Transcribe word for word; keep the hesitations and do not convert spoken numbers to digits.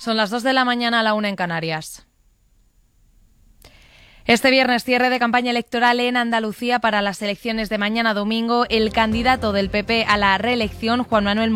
Son las dos de la mañana, a la una en Canarias. Este viernes, cierre de campaña electoral en Andalucía para las elecciones de mañana domingo. El candidato del P P a la reelección, Juan Manuel